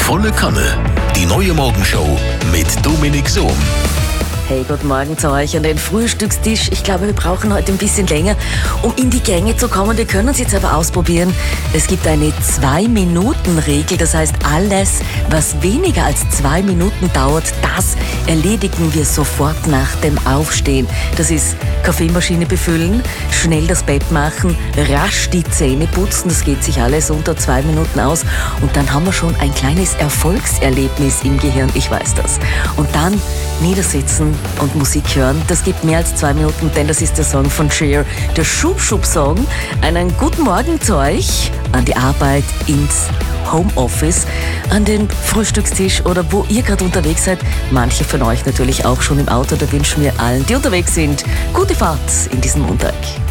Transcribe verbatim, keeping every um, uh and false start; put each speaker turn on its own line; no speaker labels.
Volle Kanne. Die neue Morgenshow mit Dominik Sohm.
Hey, guten Morgen zu euch an den Frühstückstisch. Ich glaube, wir brauchen heute ein bisschen länger, um in die Gänge zu kommen. Wir können es jetzt aber ausprobieren. Es gibt eine Zwei-Minuten-Regel. Das heißt, alles, was weniger als zwei Minuten dauert, das erledigen wir sofort nach dem Aufstehen. Das ist Kaffeemaschine befüllen, schnell das Bett machen, rasch die Zähne putzen. Das geht sich alles unter zwei Minuten aus. Und dann haben wir schon ein kleines Erfolgserlebnis im Gehirn. Ich weiß das. Und dann niedersitzen und Musik hören. Das gibt mehr als zwei Minuten, denn das ist der Song von Cher, der Schub-Schub-Song. Einen guten Morgen zu euch an die Arbeit, ins Homeoffice, an den Frühstückstisch oder wo ihr gerade unterwegs seid. Manche von euch natürlich auch schon im Auto. Da wünschen wir allen, die unterwegs sind, gute Fahrt in diesem Montag.